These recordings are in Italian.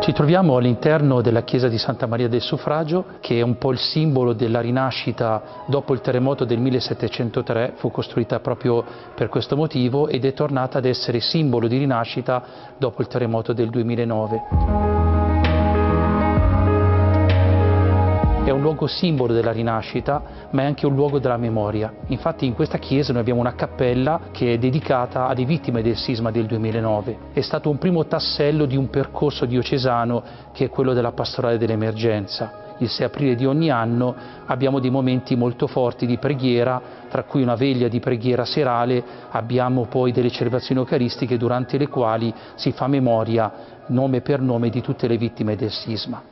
Ci troviamo all'interno della chiesa di Santa Maria del Suffragio, che è un po' il simbolo della rinascita dopo il terremoto del 1703, fu costruita proprio per questo motivo ed è tornata ad essere simbolo di rinascita dopo il terremoto del 2009. È un luogo simbolo della rinascita, ma è anche un luogo della memoria. Infatti in questa chiesa noi abbiamo una cappella che è dedicata alle vittime del sisma del 2009. È stato un primo tassello di un percorso diocesano che è quello della pastorale dell'emergenza. Il 6 aprile di ogni anno abbiamo dei momenti molto forti di preghiera, tra cui una veglia di preghiera serale, abbiamo poi delle celebrazioni eucaristiche durante le quali si fa memoria, nome per nome, di tutte le vittime del sisma.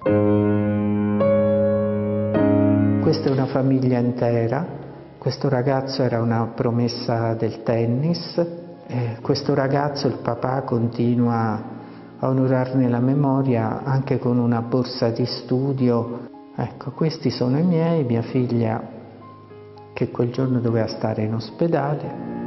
Questa è una famiglia intera, questo ragazzo era una promessa del tennis, questo ragazzo, il papà, continua a onorarne la memoria anche con una borsa di studio. Ecco, questi sono i miei, mia figlia che quel giorno doveva stare in ospedale.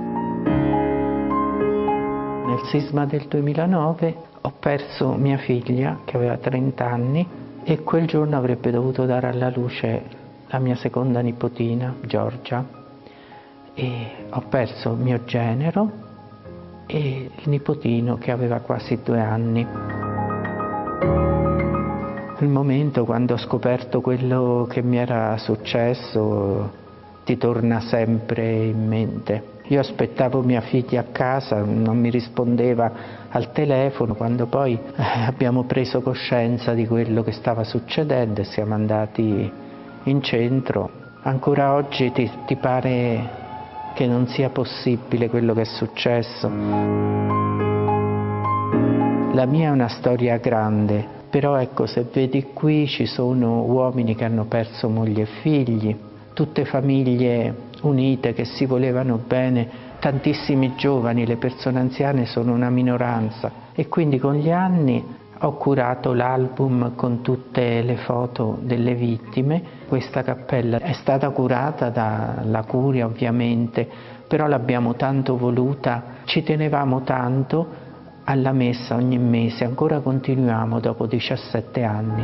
Nel sisma del 2009 ho perso mia figlia che aveva 30 anni e quel giorno avrebbe dovuto dare alla luce la mia seconda nipotina, Giorgia, e ho perso mio genero e il nipotino che aveva quasi 2 anni. Il momento quando ho scoperto quello che mi era successo ti torna sempre in mente. Io aspettavo mia figlia a casa, non mi rispondeva al telefono, quando poi abbiamo preso coscienza di quello che stava succedendo e siamo andati in centro. Ancora oggi ti pare che non sia possibile quello che è successo. La mia è una storia grande, però ecco, se vedi qui ci sono uomini che hanno perso moglie e figli, tutte famiglie unite che si volevano bene, tantissimi giovani, le persone anziane sono una minoranza e quindi con gli anni ho curato l'album con tutte le foto delle vittime. Questa cappella è stata curata dalla curia ovviamente, però l'abbiamo tanto voluta, ci tenevamo tanto alla messa ogni mese, ancora continuiamo dopo 17 anni.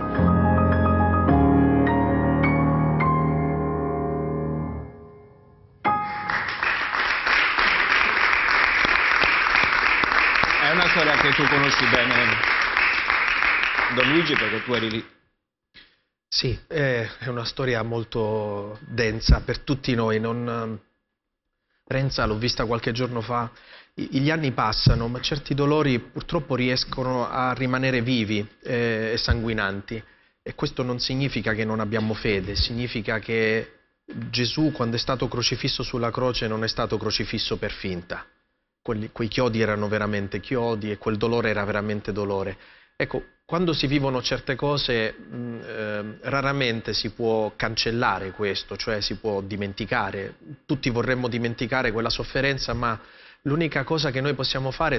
È una storia che tu conosci bene, Don Luigi, perché tu eri lì. Sì, è una storia molto densa per tutti noi. Renza l'ho vista qualche giorno fa. Gli anni passano, ma certi dolori purtroppo riescono a rimanere vivi e sanguinanti. E questo non significa che non abbiamo fede, significa che Gesù, quando è stato crocifisso sulla croce, non è stato crocifisso per finta. Quei chiodi erano veramente chiodi e quel dolore era veramente dolore. Ecco, quando si vivono certe cose raramente si può cancellare questo, cioè si può dimenticare. Tutti vorremmo dimenticare quella sofferenza, ma l'unica cosa che noi possiamo fare